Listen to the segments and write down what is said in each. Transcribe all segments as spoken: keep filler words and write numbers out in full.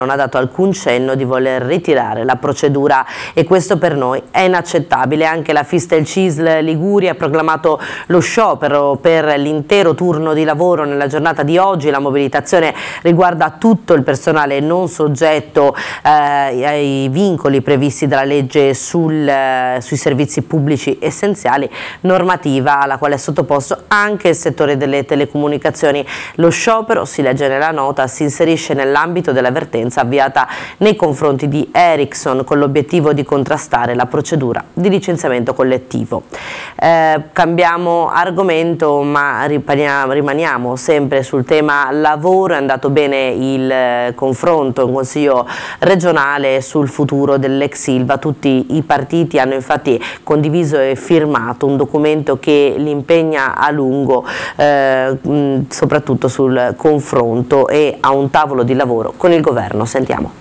non ha dato alcun cenno di voler ritirare la procedura e questo per noi è inaccettabile. Anche la Fistel C I S L Liguria ha proclamato lo sciopero per l'intero turno di lavoro nella giornata di oggi. La mobilitazione riguarda tutto il personale non soggetto eh, ai vincoli previsti dalla legge sul, eh, sui servizi pubblici essenziali, normativa alla quale è sottoposto anche il settore delle telecomunicazioni. Lo sciopero, si legge nella nota, si inserisce nell'ambito dell'avvertenza avviata nei confronti di Ericsson con l'obiettivo di contrastare la procedura di licenziamento collettivo. Eh, cambiamo argomento, ma rimaniamo sempre sul tema lavoro. È andato bene il eh, confronto in Consiglio regionale sul futuro dell'ex Ilva. Tutti i partiti hanno infatti condiviso e firmato un documento che li impegna a lungo, eh, mh, soprattutto sul confronto e a un tavolo di lavoro con il governo. Sentiamo.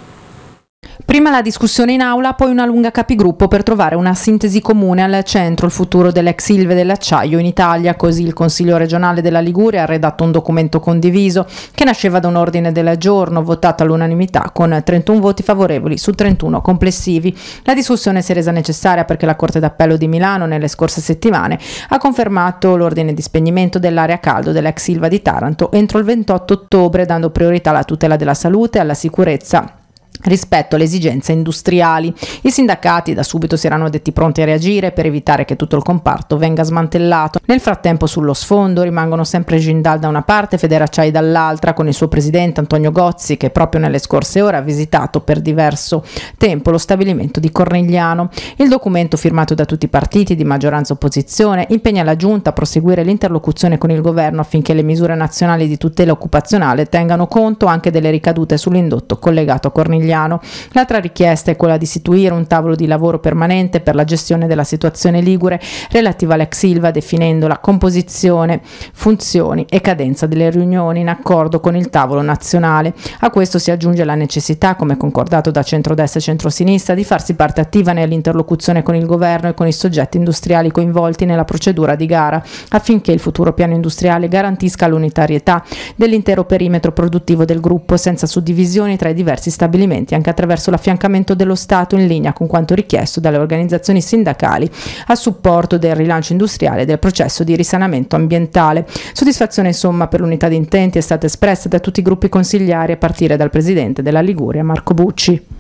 Prima la discussione in aula, poi una lunga capigruppo per trovare una sintesi comune. Al centro il futuro dell'ex Ilva e dell'acciaio in Italia. Così il Consiglio regionale della Liguria ha redatto un documento condiviso che nasceva da un ordine del giorno votato all'unanimità con trentuno voti favorevoli su trentuno complessivi. La discussione si è resa necessaria perché la Corte d'Appello di Milano nelle scorse settimane ha confermato l'ordine di spegnimento dell'area a caldo dell'ex Ilva di Taranto entro il ventotto ottobre, dando priorità alla tutela della salute e alla sicurezza rispetto alle esigenze industriali. I sindacati da subito si erano detti pronti a reagire per evitare che tutto il comparto venga smantellato. Nel frattempo sullo sfondo rimangono sempre Jindal da una parte e Federacciai dall'altra, con il suo presidente Antonio Gozzi che proprio nelle scorse ore ha visitato per diverso tempo lo stabilimento di Cornigliano. Il documento, firmato da tutti i partiti di maggioranza e opposizione, impegna la Giunta a proseguire l'interlocuzione con il governo affinché le misure nazionali di tutela occupazionale tengano conto anche delle ricadute sull'indotto collegato a Cornigliano. L'altra richiesta è quella di istituire un tavolo di lavoro permanente per la gestione della situazione ligure relativa all'ex Ilva, definendo la composizione, funzioni e cadenza delle riunioni in accordo con il tavolo nazionale. A questo si aggiunge la necessità, come concordato da centrodestra e centrosinistra, di farsi parte attiva nell'interlocuzione con il governo e con i soggetti industriali coinvolti nella procedura di gara, affinché il futuro piano industriale garantisca l'unitarietà dell'intero perimetro produttivo del gruppo senza suddivisioni tra i diversi stabilimenti, anche attraverso l'affiancamento dello Stato in linea con quanto richiesto dalle organizzazioni sindacali a supporto del rilancio industriale e del processo di risanamento ambientale. Soddisfazione insomma per l'unità di intenti è stata espressa da tutti i gruppi consigliari a partire dal presidente della Liguria Marco Bucci.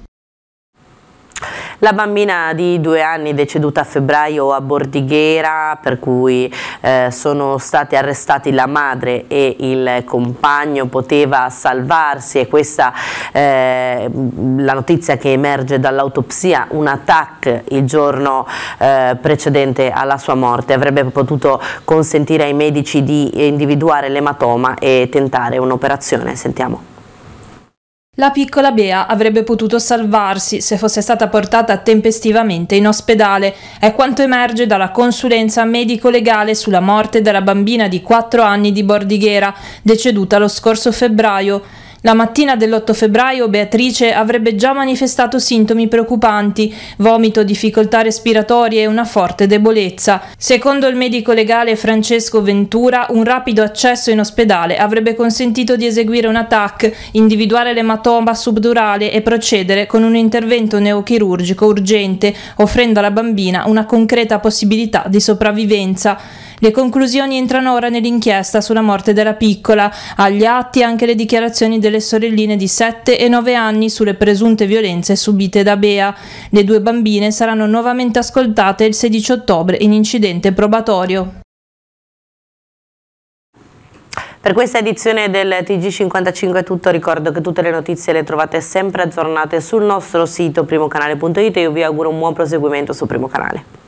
La bambina di due anni deceduta a febbraio a Bordighera, per cui eh, sono stati arrestati la madre e il compagno, poteva salvarsi, e questa è la notizia che emerge dall'autopsia. Un attacco il giorno eh, precedente alla sua morte avrebbe potuto consentire ai medici di individuare l'ematoma e tentare un'operazione. Sentiamo. La piccola Bea avrebbe potuto salvarsi se fosse stata portata tempestivamente in ospedale. È quanto emerge dalla consulenza medico-legale sulla morte della bambina di quattro anni di Bordighera, deceduta lo scorso febbraio. La mattina dell'otto febbraio Beatrice avrebbe già manifestato sintomi preoccupanti: vomito, difficoltà respiratorie e una forte debolezza. Secondo il medico legale Francesco Ventura, un rapido accesso in ospedale avrebbe consentito di eseguire una T A C, individuare l'ematoma subdurale e procedere con un intervento neochirurgico urgente, offrendo alla bambina una concreta possibilità di sopravvivenza. Le conclusioni entrano ora nell'inchiesta sulla morte della piccola. Agli atti anche le dichiarazioni delle sorelline di sette e nove anni sulle presunte violenze subite da Bea. Le due bambine saranno nuovamente ascoltate il sedici ottobre in incidente probatorio. Per questa edizione del T G cinquantacinque è tutto. Ricordo che tutte le notizie le trovate sempre aggiornate sul nostro sito primocanale punto it e io vi auguro un buon proseguimento su Primo Canale.